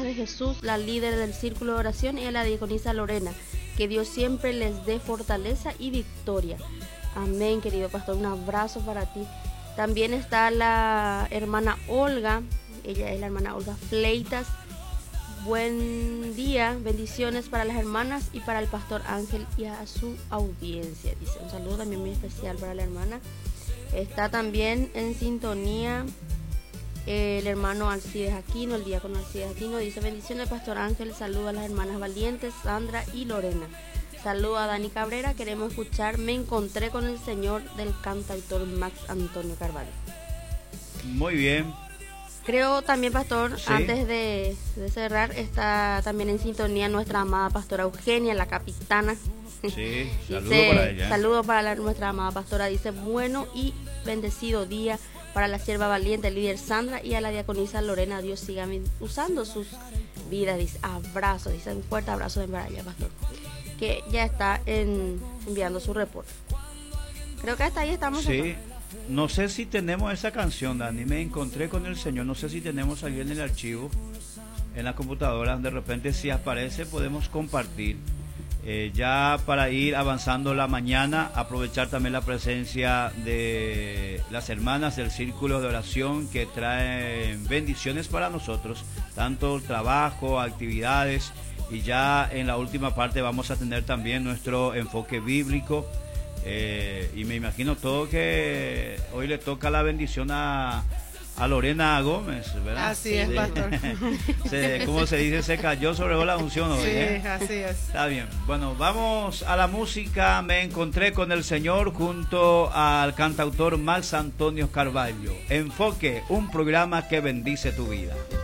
de Jesús, la líder del círculo de oración, y a la diaconisa Lorena. Que Dios siempre les dé fortaleza y victoria. Amén, querido pastor, un abrazo para ti. También está la hermana Olga, ella es la hermana Olga Fleitas. Buen día, bendiciones para las hermanas y para el pastor Ángel y a su audiencia. Dice un saludo también muy especial para la hermana. Está también en sintonía el hermano Alcides Aquino, el diácono Alcides Aquino. Dice bendiciones pastor Ángel, saludo a las hermanas Valientes, Sandra y Lorena. Saludo a Dani Cabrera, queremos escuchar Me encontré con el Señor del cantautor Max Antonio Carvalho. Muy bien. Creo también, pastor, sí, antes de cerrar, está también en sintonía nuestra amada pastora Eugenia, la capitana. Sí, saludo dice, para ella. Saludo para nuestra amada pastora. Dice, bueno y bendecido día para la sierva valiente, el líder Sandra, y a la diaconisa Lorena. Dios siga usando sus vidas. Dice, abrazo, dice, un fuerte abrazo de para ella, pastor. Que ya está enviando su reporte. Creo que hasta ahí estamos. Sí. No sé si tenemos esa canción, Dani, Me encontré con el Señor. No sé si tenemos ahí en el archivo, en la computadora. De repente, si aparece, podemos compartir. Ya para ir avanzando la mañana, aprovechar también la presencia de las hermanas del Círculo de Oración, que traen bendiciones para nosotros, tanto trabajo, actividades, y ya en la última parte vamos a tener también nuestro enfoque bíblico. Y me imagino todo que hoy le toca la bendición a Lorena Gómez, ¿verdad? Así es, pastor. ¿Cómo se dice? Se cayó sobre la unción hoy. Sí, así es. Está bien. Bueno, vamos a la música. Me encontré con el Señor junto al cantautor Max Antonio Carvalho. Enfoque, un programa que bendice tu vida.